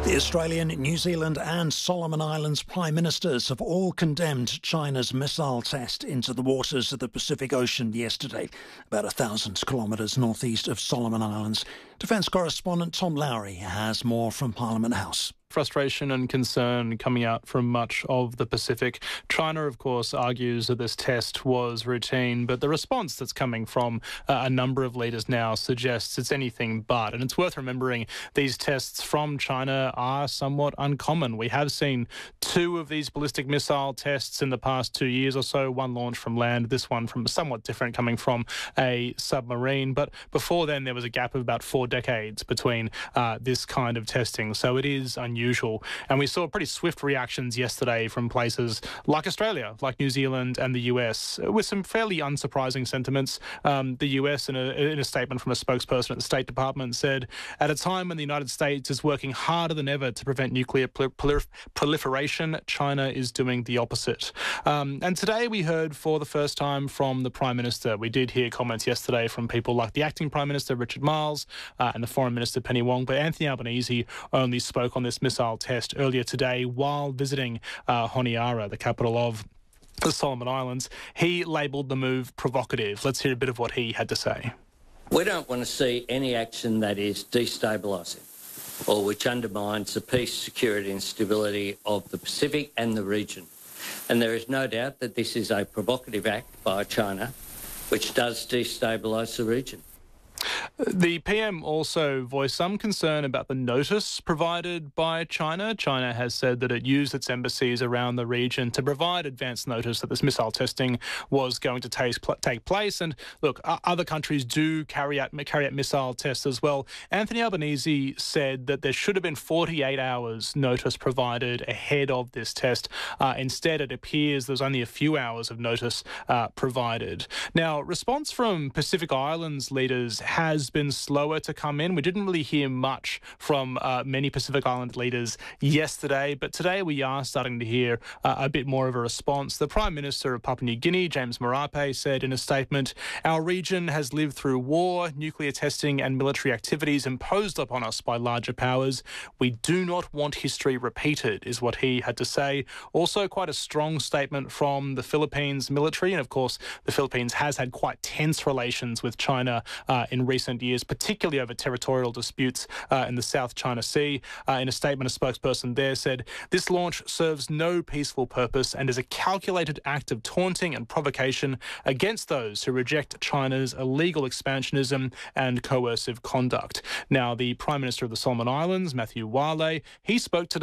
The Australian, New Zealand and Solomon Islands Prime Ministers have all condemned China's missile test into the waters of the Pacific Ocean yesterday, about 1,000 kilometres northeast of Solomon Islands. Defence correspondent Tom Lowry has more from Parliament House. Frustration and concern coming out from much of the Pacific. China, of course, argues that this test was routine, but the response that's coming from a number of leaders now suggests it's anything but. And it's worth remembering these tests from China are somewhat uncommon. We have seen 2 of these ballistic missile tests in the past 2 years or so, one launched from land, this one from somewhat different, coming from a submarine. But before then, there was a gap of about 4 decades between this kind of testing. So it is unusual. And we saw pretty swift reactions yesterday from places like Australia, like New Zealand and the US, with some fairly unsurprising sentiments. The US, in a statement from a spokesperson at the State Department, said, at a time when the United States is working harder than ever to prevent nuclear proliferation, China is doing the opposite. And today we heard for the first time from the Prime Minister. We did hear comments yesterday from people like the Acting Prime Minister, Richard Marles, and the Foreign Minister, Penny Wong, but Anthony Albanese only spoke on this missile test earlier today while visiting Honiara, the capital of the Solomon Islands. He labelled the move provocative. Let's hear a bit of what he had to say. We don't want to see any action that is destabilising or which undermines the peace, security and stability of the Pacific and the region. And there is no doubt that this is a provocative act by China which does destabilise the region. The PM also voiced some concern about the notice provided by China. China has said that it used its embassies around the region to provide advance notice that this missile testing was going to take place. And look, other countries do carry out missile tests as well. Anthony Albanese said that there should have been 48 hours notice provided ahead of this test. Instead, it appears there's only a few hours of notice provided. Now, response from Pacific Islands leaders has been slower to come in. We didn't really hear much from many Pacific Island leaders yesterday, but today we are starting to hear a bit more of a response. The Prime Minister of Papua New Guinea, James Marape, said in a statement, "Our region has lived through war, nuclear testing and military activities imposed upon us by larger powers. We do not want history repeated," is what he had to say. Also quite a strong statement from the Philippines military, and of course the Philippines has had quite tense relations with China in recent years, particularly over territorial disputes in the South China Sea. In a statement, a spokesperson there said, "This launch serves no peaceful purpose and is a calculated act of taunting and provocation against those who reject China's illegal expansionism and coercive conduct." Now, the Prime Minister of the Solomon Islands, Matthew Wale, he spoke today